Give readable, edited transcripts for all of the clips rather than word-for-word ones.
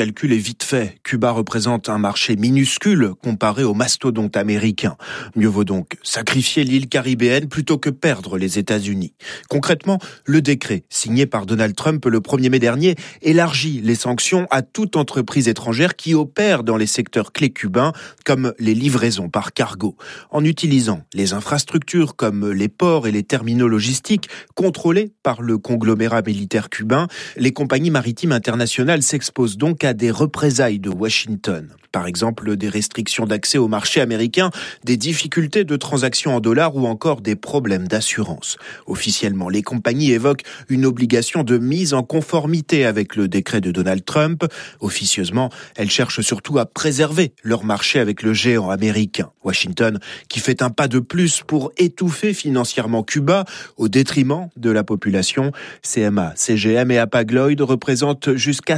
calcul est vite fait. Cuba représente un marché minuscule comparé au mastodonte américain. Mieux vaut donc sacrifier l'île caribéenne plutôt que perdre les États-Unis. Concrètement, le décret signé par Donald Trump le 1er mai dernier élargit les sanctions à toute entreprise étrangère qui opère dans les secteurs clés cubains, comme les livraisons par cargo, en utilisant les infrastructures comme les ports et les terminaux logistiques contrôlés par le conglomérat militaire cubain. Les compagnies maritimes internationales s'exposent donc à des représailles de Washington. Par exemple, des restrictions d'accès au marché américain, des difficultés de transactions en dollars ou encore des problèmes d'assurance. Officiellement, les compagnies évoquent une obligation de mise en conformité avec le décret de Donald Trump. Officieusement, elles cherchent surtout à préserver leur marché avec le géant américain. Washington, qui fait un pas de plus pour étouffer financièrement Cuba au détriment de la population. CMA, CGM et Hapag-Lloyd représentent jusqu'à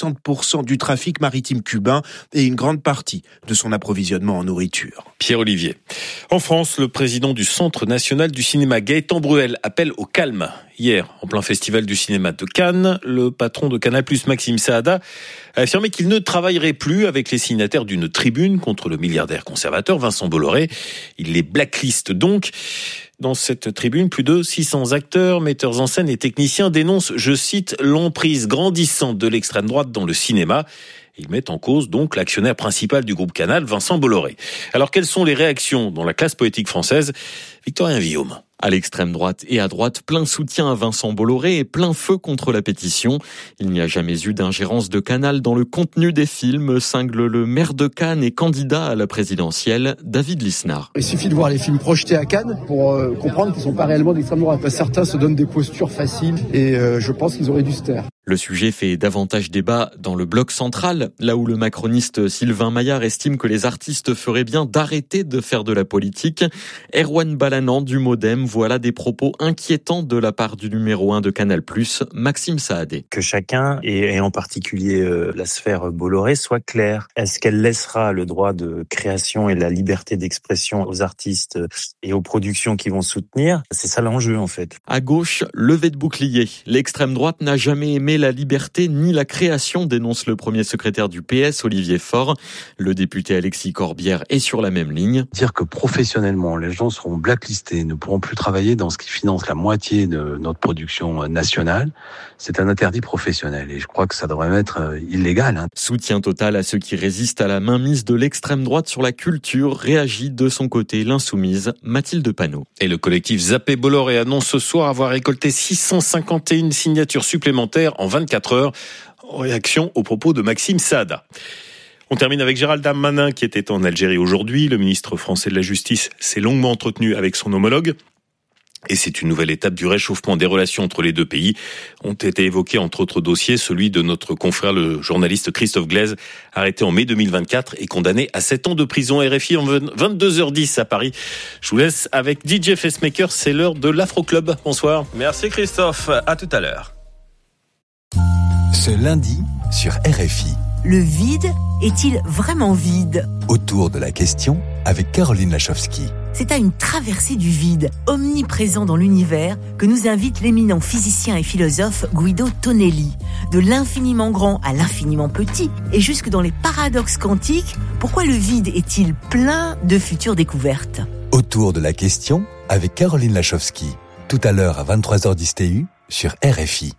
60% du trafic maritime cubain et une grande partie de son approvisionnement en nourriture. Pierre Olivier. En France, le président du Centre national du cinéma, Gaëtan Bruel, appelle au calme. Hier, en plein festival du cinéma de Cannes, le patron de Canal+, Maxime Saada, a affirmé qu'il ne travaillerait plus avec les signataires d'une tribune contre le milliardaire conservateur Vincent Bolloré. Il les blackliste donc. Dans cette tribune, plus de 600 acteurs, metteurs en scène et techniciens dénoncent, je cite, l'emprise grandissante de l'extrême droite dans le cinéma. Ils mettent en cause donc l'actionnaire principal du groupe Canal, Vincent Bolloré. Alors quelles sont les réactions dans la classe politique française ? Victorien Villaume. À l'extrême droite et à droite, plein soutien à Vincent Bolloré et plein feu contre la pétition. Il n'y a jamais eu d'ingérence de Canal dans le contenu des films, cingle le maire de Cannes et candidat à la présidentielle, David Lisnard. Il suffit de voir les films projetés à Cannes pour comprendre qu'ils ne sont pas réellement d'extrême droite. Certains se donnent des postures faciles et je pense qu'ils auraient dû se taire. Le sujet fait davantage débat dans le bloc central, là où le macroniste Sylvain Maillard estime que les artistes feraient bien d'arrêter de faire de la politique. Erwan Balanant du Modem voit là des propos inquiétants de la part du numéro 1 de Canal+, Maxime Saadé. Que chacun, et en particulier la sphère Bolloré, soit clair. Est-ce qu'elle laissera le droit de création et la liberté d'expression aux artistes et aux productions qui vont soutenir ? C'est ça l'enjeu en fait. À gauche, levée de bouclier. L'extrême droite n'a jamais aimé la liberté ni la création, dénonce le premier secrétaire du PS, Olivier Faure. Le député Alexis Corbière est sur la même ligne. Dire que professionnellement, les gens seront blacklistés, ne pourront plus travailler dans ce qui finance la moitié de notre production nationale, c'est un interdit professionnel et je crois que ça devrait être illégal. Soutien total à ceux qui résistent à la mainmise de l'extrême droite sur la culture, réagit de son côté l'insoumise Mathilde Panot. Et le collectif Zappé Bolloré annonce ce soir avoir récolté 651 signatures supplémentaires en 24 heures, en réaction aux propos de Maxime Saada. On termine avec Gérald Darmanin qui était en Algérie aujourd'hui. Le ministre français de la Justice s'est longuement entretenu avec son homologue. Et c'est une nouvelle étape du réchauffement des relations entre les deux pays. Ont été évoqués entre autres dossiers celui de notre confrère le journaliste Christophe Glaise, arrêté en mai 2024 et condamné à 7 ans de prison. RFI en 22h10 à Paris. Je vous laisse avec DJ Facemaker, c'est l'heure de l'Afro Club. Bonsoir. Merci Christophe, à tout à l'heure. Ce lundi sur RFI. Le vide est-il vraiment vide ? Autour de la question avec Caroline Lachowski. C'est à une traversée du vide, omniprésent dans l'univers, que nous invite l'éminent physicien et philosophe Guido Tonelli. De l'infiniment grand à l'infiniment petit, et jusque dans les paradoxes quantiques, pourquoi le vide est-il plein de futures découvertes ? Autour de la question avec Caroline Lachowski. Tout à l'heure à 23h10 TU sur RFI.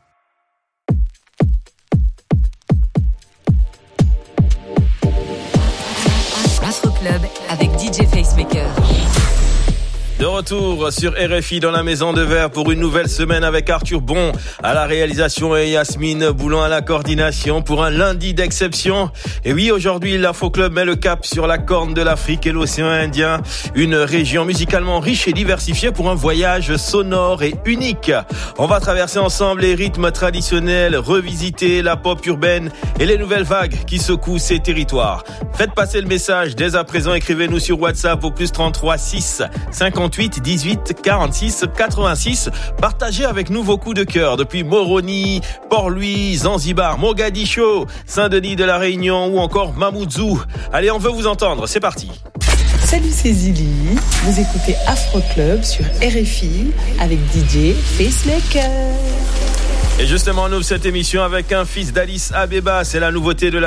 Club avec DJ Facemaker. De retour sur RFI dans la Maison de Verre pour une nouvelle semaine avec Arthur Bon à la réalisation et Yasmine Boulon à la coordination pour un lundi d'exception. Et oui, aujourd'hui, l'Afro Club met le cap sur la corne de l'Afrique et l'océan Indien, une région musicalement riche et diversifiée pour un voyage sonore et unique. On va traverser ensemble les rythmes traditionnels, revisiter la pop urbaine et les nouvelles vagues qui secouent ces territoires. Faites passer le message dès à présent, écrivez-nous sur WhatsApp au +33 6 58 18 46 86. Partagez avec nous vos coups de cœur depuis Moroni, Port-Louis, Zanzibar, Mogadiscio, Saint-Denis de la Réunion ou encore Mamoudzou. Allez, on veut vous entendre, c'est parti. Salut, c'est Zili. Vous écoutez Afro Club sur RFI avec DJ Facemaker. Et justement, on ouvre cette émission avec un fils d'Alice Abeba. C'est la nouveauté de la